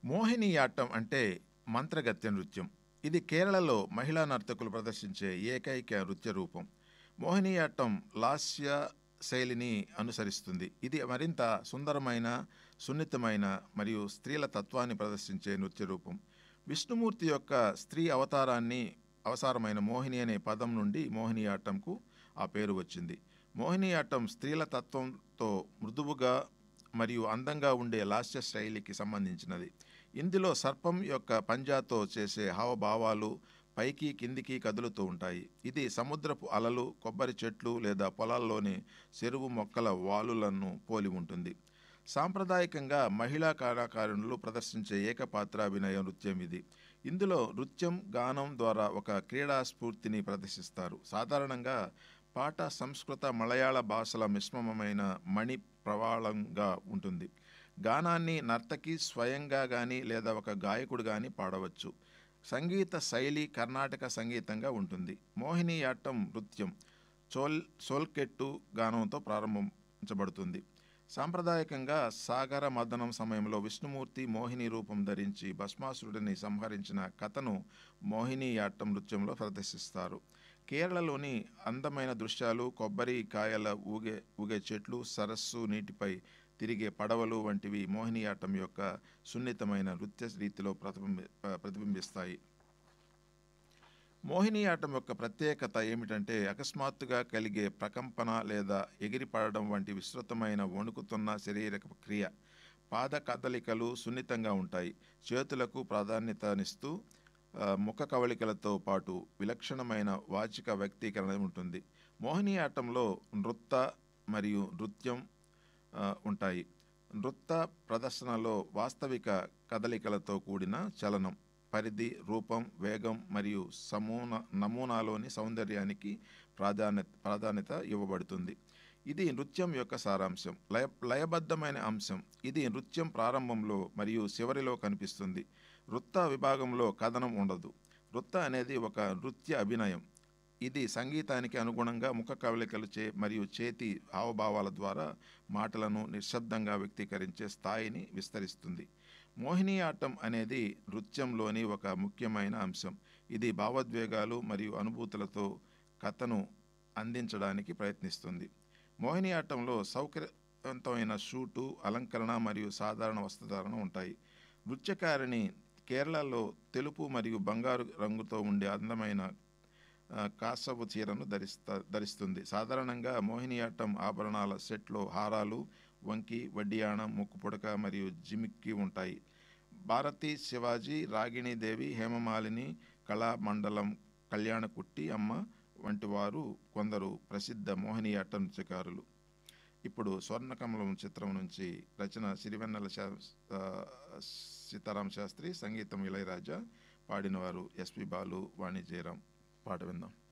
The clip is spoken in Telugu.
మోహినియాట్టం అంటే మంత్రగత్తె నృత్యం. ఇది కేరళలో మహిళా నర్తకులు ప్రదర్శించే ఏకైక నృత్య రూపం. మోహినియాట్టం లాస్య శైలిని అనుసరిస్తుంది. ఇది మరింత సుందరమైన, సున్నితమైన మరియు స్త్రీల తత్వాన్ని ప్రదర్శించే నృత్య రూపం. విష్ణుమూర్తి యొక్క స్త్రీ అవతారమైన మోహిని అనే పదం నుండి మోహినియాట్టంకు ఆ పేరు వచ్చింది. మోహినియాట్టం స్త్రీల తత్వంతో మృదువుగా మరియు అందంగా ఉండే లాస్య శైలికి సంబంధించినది. ఇందులో సర్పం యొక్క పంజాతో చేసే హావభావాలు పైకి కిందికి కదులుతూ ఉంటాయి. ఇది సముద్రపు అలలు, కొబ్బరి చెట్లు లేదా పొలాల్లోని చెరువు మొక్కల వాలులను పోలి ఉంటుంది. సాంప్రదాయకంగా మహిళా కళాకారులు ప్రదర్శించే ఏకపాత్రాభినయ నృత్యం ఇది. ఇందులో నృత్యం, గానం ద్వారా ఒక క్రీడా స్ఫూర్తిని ప్రదర్శిస్తారు. సాధారణంగా పాట సంస్కృత, మలయాళ భాషల మిశ్రమమైన మణి ప్రవాళంగా ఉంటుంది. గానాన్ని నర్తకి స్వయంగా కానీ లేదా ఒక గాయకుడు కానీ పాడవచ్చు. సంగీత శైలి కర్ణాటక సంగీతంగా ఉంటుంది. మోహినియాట్టం నృత్యం సోల్కెట్టు గానంతో ప్రారంభించబడుతుంది. సాంప్రదాయకంగా సాగర మదనం సమయంలో విష్ణుమూర్తి మోహిని రూపం ధరించి భస్మాసురుడిని సంహరించిన కథను మోహినియాట్టం నృత్యంలో ప్రదర్శిస్తారు. కేరళలోని అందమైన దృశ్యాలు, కొబ్బరి కాయల ఊగే చెట్లు, సరస్సు, నీటిపై తిరిగే పడవలు వంటివి మోహినియాట్టం యొక్క సున్నితమైన నృత్య రీతిలో ప్రతిబింబిస్తాయి. మోహినియాట్టం యొక్క ప్రత్యేకత ఏమిటంటే అకస్మాత్తుగా కలిగే ప్రకంపన లేదా ఎగిరిపడడం వంటి విస్తృతమైన వణుకుతున్న శారీరక క్రియ. పాద కదలికలు సున్నితంగా ఉంటాయి. చేతులకు ప్రాధాన్యతనిస్తూ ముఖ కవళికలతో పాటు విలక్షణమైన వాచిక వ్యక్తీకరణ ఉంటుంది. మోహినియాట్టంలో మరియు నృత్యం ఉంటాయి. నృత్య ప్రదర్శనలో వాస్తవిక కదలికలతో కూడిన చలనం, పరిధి, రూపం, వేగం మరియు నమూనాలోని సౌందర్యానికి ప్రాధాన్యత ఇవ్వబడుతుంది. ఇది నృత్యం యొక్క సారాంశం. లయబద్ధమైన అంశం. ఇది నృత్యం ప్రారంభంలో మరియు చివరిలో కనిపిస్తుంది. నృత్య విభాగంలో కథనం ఉండదు. నృత్య అనేది ఒక నృత్య అభినయం. ఇది సంగీతానికి అనుగుణంగా ముఖ కవళికలు మరియు చేతి హావభావాల ద్వారా మాటలను నిశ్శబ్దంగా వ్యక్తీకరించే స్థాయిని విస్తరిస్తుంది. మోహినియాట్టం అనేది నృత్యంలోని ఒక ముఖ్యమైన అంశం. ఇది భావోద్వేగాలు మరియు అనుభూతులతో కథను అందించడానికి ప్రయత్నిస్తుంది. మోహినియాట్టంలో సౌకర్యవంతమైన షూటు, అలంకరణ మరియు సాధారణ వస్త్రధారణ ఉంటాయి. నృత్యకారిణి కేరళలో తెలుపు మరియు బంగారు రంగుతో ఉండే అందమైన కాసవు చీరను ధరిస్తుంది. సాధారణంగా మోహినియాట్టం ఆభరణాల సెట్లో హారాలు, వంకి, వడ్డియాణం, ముక్కు పుడక మరియు జిమిక్కి ఉంటాయి. భారతి, శివాజీ, రాగిణీదేవి, హేమమాలిని, కళామండలం, కళ్యాణకుట్టి అమ్మ వంటి వారు కొందరు ప్రసిద్ధ మోహినియాట్ట నృత్యకారులు. ఇప్పుడు స్వర్ణకమలం చిత్రం నుంచి రచన సిరివెన్నెల సీతారామ శాస్త్రి, సంగీతం ఇళయరాజా, పాడినవారు ఎస్పి బాలు, వాణి జయరాం. పాట విందాం.